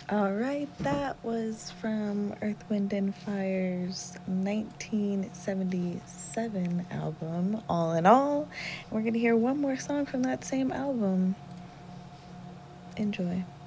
All right, that was from Earth, Wind, and Fire's 1977 album, All in All. We're going to hear one more song from that same album. Enjoy.